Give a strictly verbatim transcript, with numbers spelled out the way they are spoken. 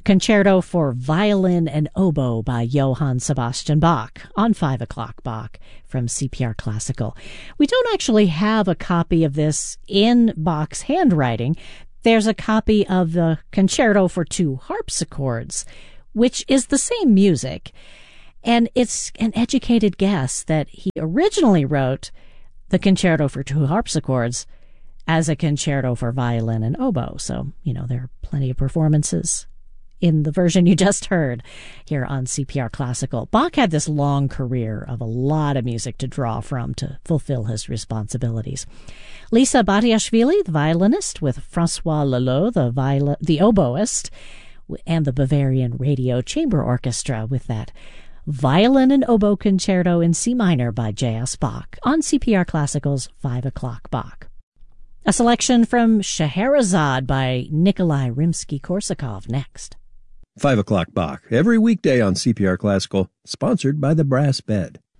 Concerto for Violin and Oboe by Johann Sebastian Bach on five o'clock Bach from C P R Classical. We don't actually have a copy of this in Bach's handwriting. There's a copy of the Concerto for Two Harpsichords, which is the same music. And it's an educated guess that he originally wrote the Concerto for Two Harpsichords as a concerto for violin and oboe. So, you know, there are plenty of performances in the version you just heard here on C P R Classical. Bach had this long career of a lot of music to draw from to fulfill his responsibilities. Lisa Batiashvili, the violinist, with Francois Lelot, the, viol- the oboist, and the Bavarian Radio Chamber Orchestra with that Violin and Oboe Concerto in C minor by J S. Bach on C P R Classical's five o'clock Bach. A selection from Scheherazade by Nikolai Rimsky-Korsakov next. five o'clock Bach, every weekday on C P R Classical, sponsored by the Brass Bed.